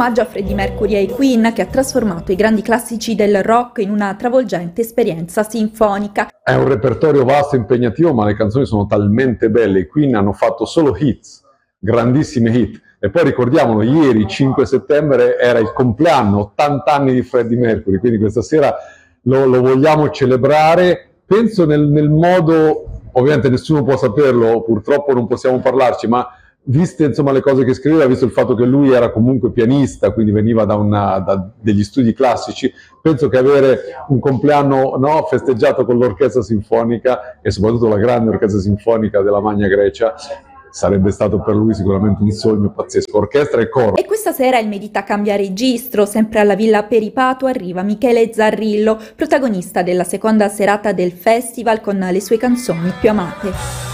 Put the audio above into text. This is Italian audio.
omaggio a Freddie Mercury e ai Queen, che ha trasformato i grandi classici del rock in una travolgente esperienza sinfonica. È un repertorio vasto e impegnativo, ma le canzoni sono talmente belle. I Queen hanno fatto solo hits, grandissime hit. E poi ricordiamolo, ieri, 5 settembre, era il compleanno, 80 anni di Freddie Mercury, quindi questa sera lo vogliamo celebrare. Penso nel modo, ovviamente nessuno può saperlo, purtroppo non possiamo parlarci, ma viste insomma le cose che scriveva, visto il fatto che lui era comunque pianista, quindi veniva da degli studi classici, penso che avere un compleanno festeggiato con l'orchestra sinfonica e soprattutto la grande orchestra sinfonica della Magna Grecia sarebbe stato per lui sicuramente un sogno pazzesco, orchestra e coro. E questa sera il Medita cambia registro, sempre alla Villa Peripato arriva Michele Zarrillo, protagonista della seconda serata del festival con le sue canzoni più amate.